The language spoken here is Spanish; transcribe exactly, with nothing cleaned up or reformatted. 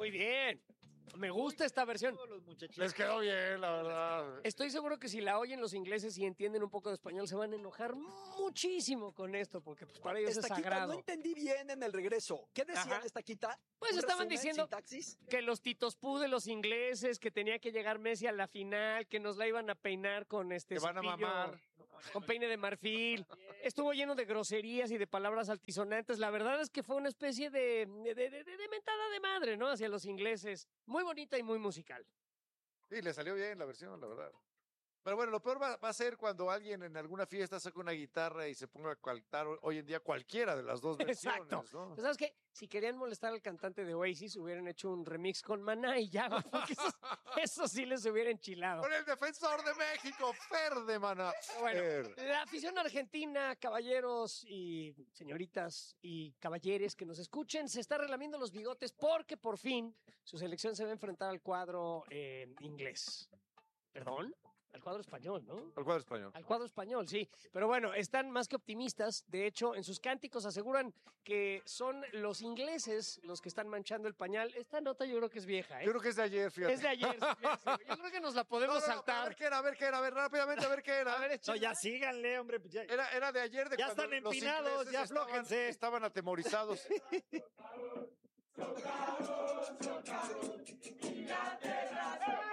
Muy bien. Me gusta esta versión. Les quedó bien, la verdad. Estoy seguro que si la oyen los ingleses y entienden un poco de español, se van a enojar muchísimo con esto, porque pues para ellos es Estaquita, sagrado. no entendí bien en el regreso. ¿Qué decían, Ajá. Estaquita? Pues ¿Un estaban resumen, diciendo sintaxis? que los Titos Pú de los ingleses, que tenía que llegar Messi a la final, que nos la iban a peinar con este Que van a cepillo, mamar. con peine de marfil. Estuvo lleno de groserías y de palabras altisonantes. La verdad es que fue una especie de, de, de, de, de mentada de madre, ¿no? Hacia los ingleses. Muy bonita y muy musical. Sí, le salió bien la versión, la verdad. Pero bueno, lo peor va, va a ser cuando alguien en alguna fiesta saque una guitarra y se ponga a cantar hoy en día cualquiera de las dos versiones, Exacto. ¿no? Pues, ¿sabes qué? Si querían molestar al cantante de Oasis, hubieran hecho un remix con Maná y ya, güey, porque eso, eso sí les hubiera enchilado. Con el defensor de México, Fer de Mana. Bueno, Fer. la afición argentina, caballeros y señoritas y caballeres que nos escuchen, se está relamiendo los bigotes porque por fin su selección se va a enfrentar al cuadro eh, inglés. ¿Perdón? Al cuadro español, ¿no? Al cuadro español. Al cuadro español, sí. Pero bueno, están más que optimistas. De hecho, en sus cánticos aseguran que son los ingleses los que están manchando el pañal. Esta nota yo creo que es vieja, ¿eh? Yo creo que es de ayer, fíjate. Es de ayer. Sí, yo creo que nos la podemos No, no, no, saltar. a ver qué era, a ver qué era, a ver rápidamente, a ver qué era. A ver, No, échale. ya síganle, hombre. Ya, Era, era de ayer, de Ya cuando están los empinados, ingleses ya estaban- aflójense. Estaban atemorizados. Inglaterra